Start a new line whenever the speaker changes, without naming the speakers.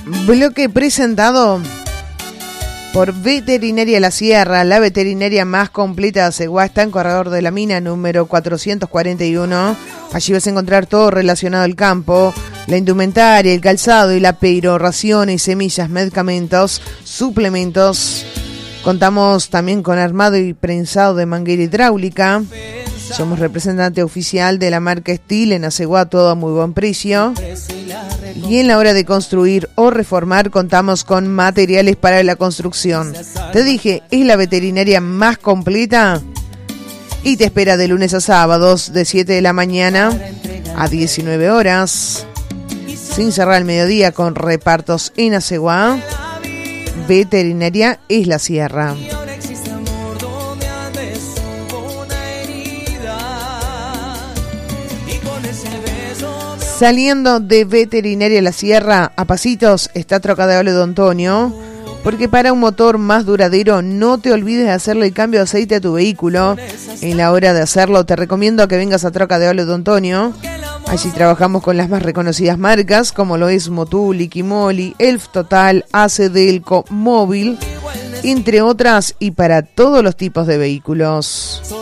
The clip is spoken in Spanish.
Bloque presentado por Veterinaria La Sierra, la veterinaria más completa de Aceguá. Está en Corredor de la Mina, número 441. Allí vas a encontrar todo relacionado al campo, la indumentaria, el calzado y la pero, raciones, semillas, medicamentos, suplementos. Contamos también con armado y prensado de manguera hidráulica. Somos representante oficial de la marca Steel en Aceguá, todo a muy buen precio. Y en la hora de construir o reformar contamos con materiales para la construcción. Te dije, es la veterinaria más completa y te espera de lunes a sábados de 7 de la mañana a 19 horas. Sin cerrar el mediodía con repartos en Aceguá. Veterinaria es La Sierra. Saliendo de Veterinaria La Sierra, a pasitos está Trocadero Don Antonio, porque para un motor más duradero no te olvides de hacerle el cambio de aceite a tu vehículo. En la hora de hacerlo te recomiendo que vengas a Trocadero Don Antonio. Allí trabajamos con las más reconocidas marcas, como lo es Motul, Ikimoli, Elf Total, AC Delco, Móvil, entre otras, y para todos los tipos de vehículos.